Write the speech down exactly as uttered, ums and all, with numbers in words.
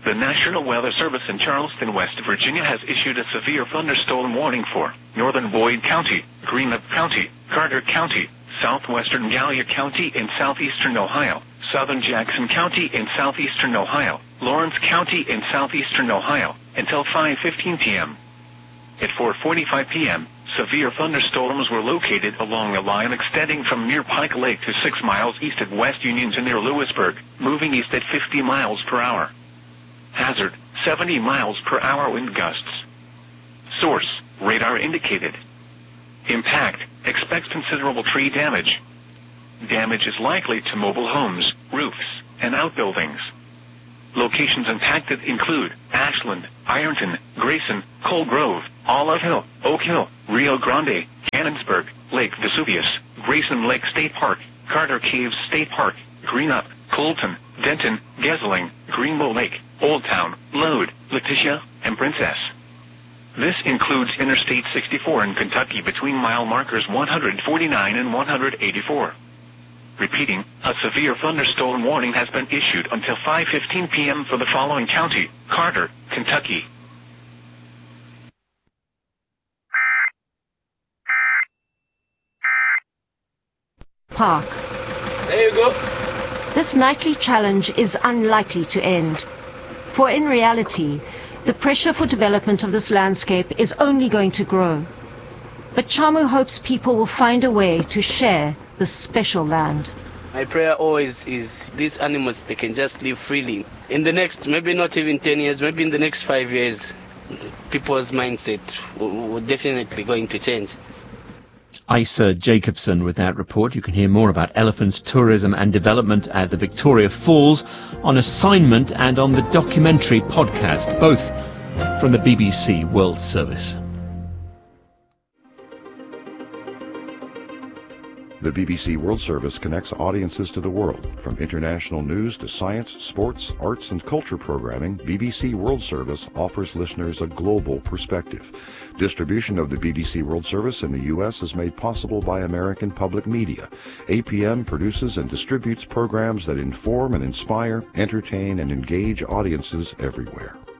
The National Weather Service in Charleston, West Virginia has issued a severe thunderstorm warning for northern Boyd County, Greenup County, Carter County, southwestern Gallia County in southeastern Ohio, southern Jackson County in southeastern Ohio, Lawrence County in southeastern Ohio, until five fifteen p.m. At four forty-five p.m., severe thunderstorms were located along a line extending from near Pike Lake to six miles east of West Union to near Lewisburg, moving east at fifty miles per hour. Hazard, seventy miles per hour wind gusts. Source, radar indicated. Impact, expects considerable tree damage. Damage is likely to mobile homes, roofs, and outbuildings. Locations impacted include Ashland, Ironton, Grayson, Coal Grove, Olive Hill, Oak Hill, Rio Grande, Cannonsburg, Lake Vesuvius, Grayson Lake State Park, Carter Caves State Park, Greenup, Colton, Denton, Gesling, Greenbow Lake, Old Town, Lode, Letitia, and Princess. This includes Interstate sixty-four in Kentucky between mile markers one forty-nine and one eighty-four. Repeating, a severe thunderstorm warning has been issued until five fifteen p.m. for the following county: Carter, Kentucky. Park. There you go. This nightly challenge is unlikely to end, for in reality, the pressure for development of this landscape is only going to grow. But Chamu hopes people will find a way to share this special land. My prayer always is these animals, they can just live freely. In the next, maybe not even ten years, maybe in the next five years, people's mindset will definitely going to change. Isa Jacobson with that report. You can hear more about elephants, tourism and development at the Victoria Falls on Assignment and on the documentary podcast, both from the B B C World Service. The B B C World Service connects audiences to the world. From international news to science, sports, arts and culture programming, B B C World Service offers listeners a global perspective. Distribution of the B B C World Service in the U S is made possible by American Public Media. A P M produces and distributes programs that inform and inspire, entertain and engage audiences everywhere.